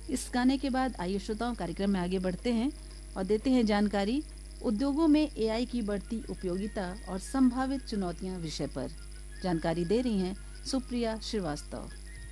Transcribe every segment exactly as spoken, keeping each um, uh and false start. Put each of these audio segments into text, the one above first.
इस गाने के बाद आइए श्रोताओं कार्यक्रम में आगे बढ़ते हैं और देते हैं जानकारी उद्योगों में एआई की बढ़ती उपयोगिता और संभावित चुनौतियां विषय पर। जानकारी दे रही हैं सुप्रिया श्रीवास्तव।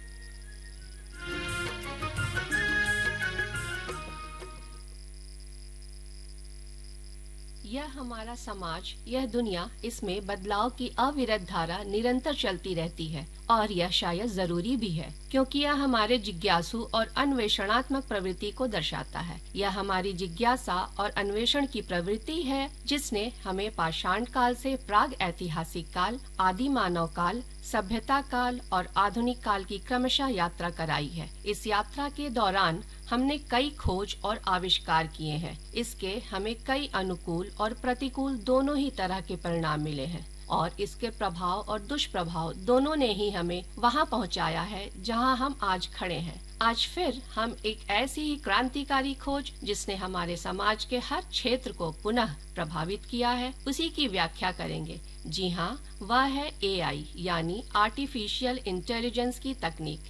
यह हमारा समाज, यह दुनिया, इसमें बदलाव की अविरत धारा निरंतर चलती रहती है और यह शायद जरूरी भी है, क्योंकि यह हमारे जिज्ञासु और अन्वेषणात्मक प्रवृत्ति को दर्शाता है। यह हमारी जिज्ञासा और अन्वेषण की प्रवृत्ति है जिसने हमें पाषाण काल से प्राग ऐतिहासिक काल, आदि मानव काल, सभ्यता काल और आधुनिक काल की क्रमशः यात्रा कराई है। इस यात्रा के दौरान हमने कई खोज और आविष्कार किए हैं। इसके हमें कई अनुकूल और प्रतिकूल दोनों ही तरह के परिणाम मिले हैं और इसके प्रभाव और दुष्प्रभाव दोनों ने ही हमें वहां पहुंचाया है जहां हम आज खड़े हैं। आज फिर हम एक ऐसी ही क्रांतिकारी खोज जिसने हमारे समाज के हर क्षेत्र को पुनः प्रभावित किया है, उसी की व्याख्या करेंगे। जी हाँ, वह है एआई यानी आर्टिफिशियल इंटेलिजेंस की तकनीक।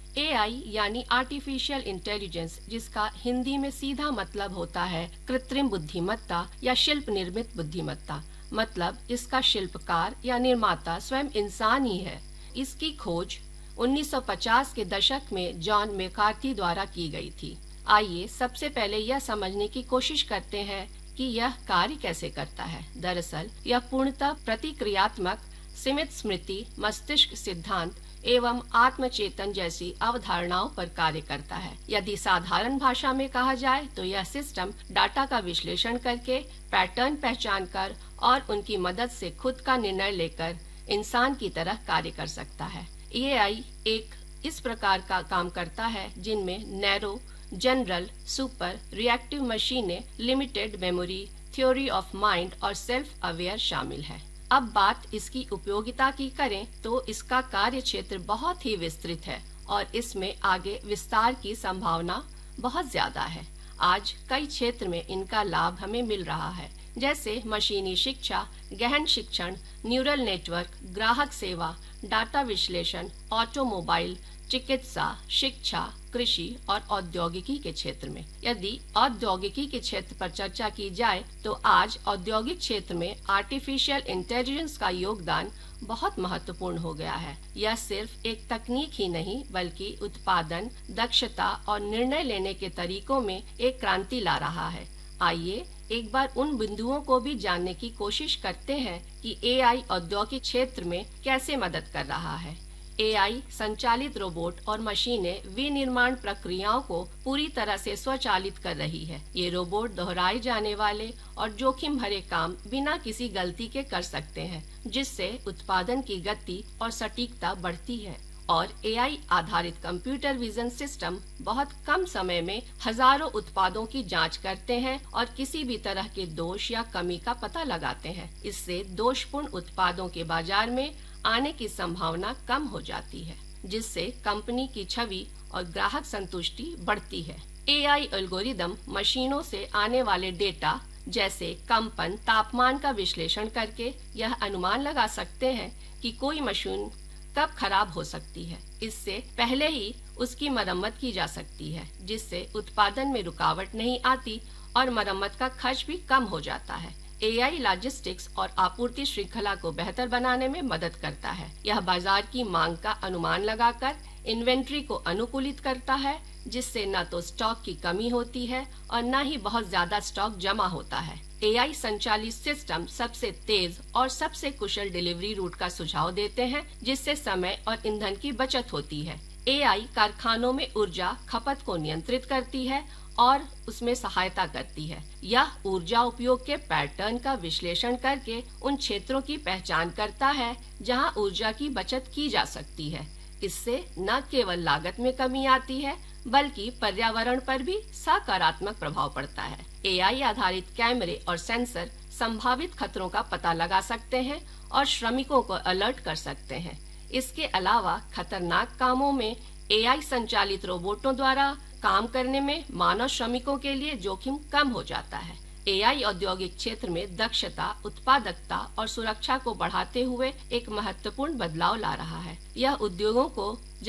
एआई यानी आर्टिफिशियल इंटेलिजेंस, जिसका हिंदी में सीधा मतलब होता है कृत्रिम बुद्धिमत्ता या शिल्प निर्मित बुद्धिमत्ता, मतलब इसका शिल्पकार या निर्माता स्वयं इंसान ही है। इसकी खोज उन्नीस सौ पचास के दशक में जॉन मैकार्थी द्वारा की गई थी। आइए सबसे पहले यह समझने की कोशिश करते हैं कि यह कार्य कैसे करता है। दरअसल यह पूर्णतः प्रतिक्रियात्मक, सीमित स्मृति, मस्तिष्क सिद्धांत एवं आत्मचेतन जैसी अवधारणाओं पर कार्य करता है। यदि साधारण भाषा में कहा जाए तो यह सिस्टम डाटा का विश्लेषण करके, पैटर्न पहचान कर और उनकी मदद से खुद का निर्णय लेकर इंसान की तरह कार्य कर सकता है। एआई एक इस प्रकार का काम करता है जिनमें नैरो, जनरल, सुपर, रिएक्टिव मशीनें, limited memory, theory of mind और सेल्फ अवेयर शामिल है। अब बात इसकी उपयोगिता की करें तो इसका कार्य क्षेत्र बहुत ही विस्तृत है और इसमें आगे विस्तार की संभावना बहुत ज्यादा है। आज कई क्षेत्र में इनका लाभ हमें मिल रहा है, जैसे मशीनी शिक्षा, गहन शिक्षण, न्यूरल नेटवर्क, ग्राहक सेवा, डाटा विश्लेषण, ऑटोमोबाइल, चिकित्सा, शिक्षा, कृषि और औद्योगिकी के क्षेत्र में। यदि औद्योगिकी के क्षेत्र पर चर्चा की जाए तो आज औद्योगिक क्षेत्र में आर्टिफिशियल इंटेलिजेंस का योगदान बहुत महत्वपूर्ण हो गया है। यह सिर्फ एक तकनीक ही नहीं बल्कि उत्पादन, दक्षता और निर्णय लेने के तरीकों में एक क्रांति ला रहा है। आइए एक बार उन बिंदुओं को भी जानने की कोशिश करते हैं कि एआई औद्योगिक क्षेत्र में कैसे मदद कर रहा है। एआई संचालित रोबोट और मशीनें विनिर्माण प्रक्रियाओं को पूरी तरह से स्वचालित कर रही है। ये रोबोट दोहराए जाने वाले और जोखिम भरे काम बिना किसी गलती के कर सकते हैं, जिससे उत्पादन की गति और सटीकता बढ़ती है। और एआई आधारित कंप्यूटर विजन सिस्टम बहुत कम समय में हजारों उत्पादों की जांच करते हैं और किसी भी तरह के दोष या कमी का पता लगाते हैं। इससे दोषपूर्ण उत्पादों के बाजार में आने की संभावना कम हो जाती है, जिससे कंपनी की छवि और ग्राहक संतुष्टि बढ़ती है। एआई एल्गोरिदम मशीनों से आने वाले डेटा जैसे कंपन, तापमान का विश्लेषण करके यह अनुमान लगा सकते हैं कि कोई मशीन कब खराब हो सकती है। इससे पहले ही उसकी मरम्मत की जा सकती है, जिससे उत्पादन में रुकावट नहीं आती और मरम्मत का खर्च भी कम हो जाता है। एआई लॉजिस्टिक्स और आपूर्ति श्रृंखला को बेहतर बनाने में मदद करता है। यह बाजार की मांग का अनुमान लगाकर इन्वेंट्री को अनुकूलित करता है, जिससे न तो स्टॉक की कमी होती है और न ही बहुत ज्यादा स्टॉक जमा होता है। एआई संचालित सिस्टम सबसे तेज और सबसे कुशल डिलीवरी रूट का सुझाव देते हैं, जिससे समय और ईंधन की बचत होती है। एआई कारखानों में ऊर्जा खपत को नियंत्रित करती है और उसमें सहायता करती है। यह ऊर्जा उपयोग के पैटर्न का विश्लेषण करके उन क्षेत्रों की पहचान करता है जहां ऊर्जा की बचत की जा सकती है। इससे न केवल लागत में कमी आती है बल्कि पर्यावरण पर भी सकारात्मक प्रभाव पड़ता है। एआई आधारित कैमरे और सेंसर संभावित खतरों का पता लगा सकते हैं और श्रमिकों को अलर्ट कर सकते हैं। इसके अलावा खतरनाक कामों में एआई संचालित रोबोटों द्वारा काम करने में मानव श्रमिकों के लिए जोखिम कम हो जाता है। एआई औद्योगिक क्षेत्र में दक्षता, उत्पादकता और सुरक्षा को बढ़ाते हुए एक महत्वपूर्ण बदलाव ला रहा है। यह उद्योगों को